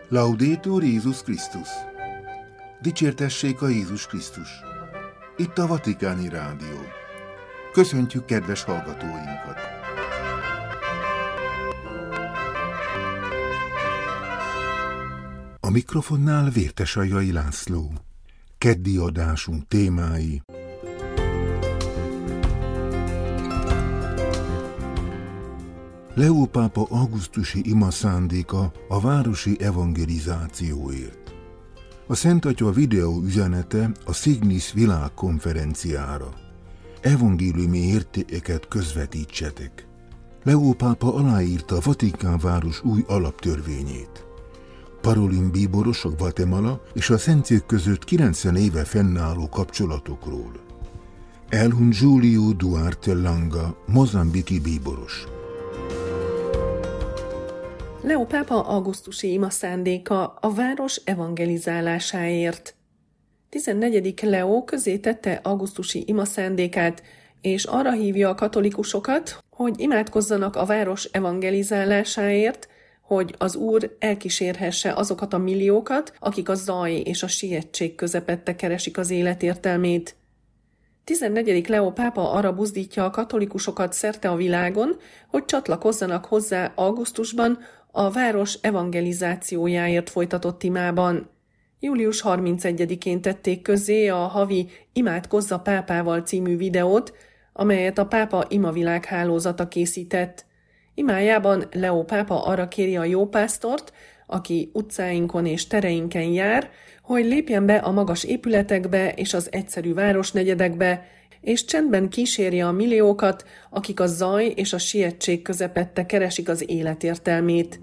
Laudetur Jézus Krisztus! Dicsértessék a Jézus Krisztus! Itt a Vatikáni Rádió. Köszöntjük kedves hallgatóinkat! A mikrofonnál Vértesajai László. Keddi adásunk témái: Leó pápa augusztusi ima szándéka a városi evangelizációért. A Szent Atya videó üzenete a Signis világkonferenciára. Evangéliumi értékeket közvetítsetek. Leó pápa aláírta a Vatikán város új alaptörvényét. Parolin bíboros a Guatemala és a Szentszék között 90 éve fennálló kapcsolatokról. Elhun Julio Duarte Langa, mozambiki bíboros. Leó pápa augusztusi ima szándéka a város evangelizálásáért. 14. Leó közzétette augusztusi ima szándékát, és arra hívja a katolikusokat, hogy imádkozzanak a város evangelizálásáért, hogy az Úr elkísérhesse azokat a milliókat, akik a zaj és a sietség közepette keresik az élet értelmét. 14. Leó pápa arra buzdítja a katolikusokat szerte a világon, hogy csatlakozzanak hozzá augusztusban a város evangelizációjáért folytatott imában. Július 31-én tették közzé a havi Imádkozz a pápával című videót, amelyet a pápa imavilág hálózata készített. Imájában Leó pápa arra kéri a jópásztort, aki utcáinkon és tereinken jár, hogy lépjen be a magas épületekbe és az egyszerű városnegyedekbe, és csendben kísérje a milliókat, akik a zaj és a sietség közepette keresik az élet értelmét.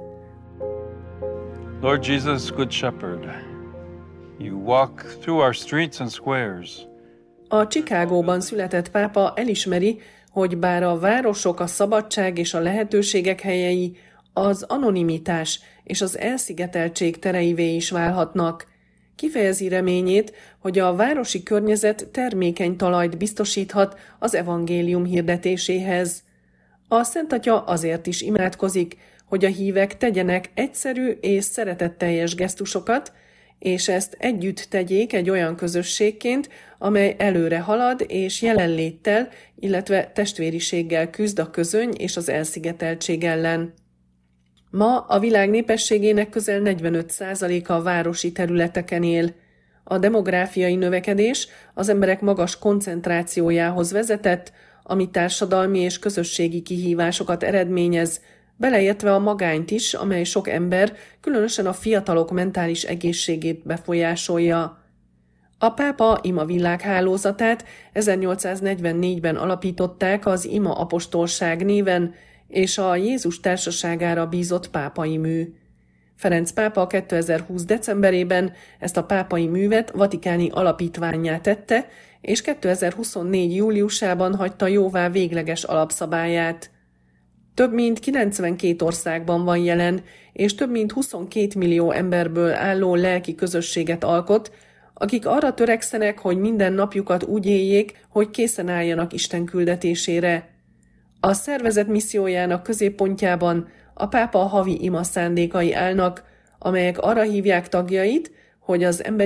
Lord Jesus, Good Shepherd, you walk through our streets and squares. A Chicagóban született pápa elismeri, hogy bár a városok a szabadság és a lehetőségek helyei, az anonimitás és az elszigeteltség tereivé is válhatnak. Kifejezi reményét, hogy a városi környezet termékeny talajt biztosíthat az evangélium hirdetéséhez. A Szent Atya azért is imádkozik, hogy a hívek tegyenek egyszerű és szeretetteljes gesztusokat, és ezt együtt tegyék egy olyan közösségként, amely előre halad és jelenléttel, illetve testvériséggel küzd a közöny és az elszigeteltség ellen. Ma a világ népességének közel 45%-a a városi területeken él. A demográfiai növekedés az emberek magas koncentrációjához vezetett, ami társadalmi és közösségi kihívásokat eredményez, beleértve a magányt is, amely sok ember, különösen a fiatalok mentális egészségét befolyásolja. A pápa imavilág hálózatát 1844-ben alapították az Ima apostolság néven, és a Jézus társaságára bízott pápai mű. Ferenc pápa 2020. decemberében ezt a pápai művet vatikáni alapítvánnyá tette, és 2024. júliusában hagyta jóvá végleges alapszabályát. Több mint 92 országban van jelen, és több mint 22 millió emberből álló lelki közösséget alkot, akik arra törekszenek, hogy minden napjukat úgy éljék, hogy készen álljanak Isten küldetésére. A szervezet missziójának középpontjában a pápa havi ima szándékai állnak, amelyek arra hívják tagjait, hogy az emberi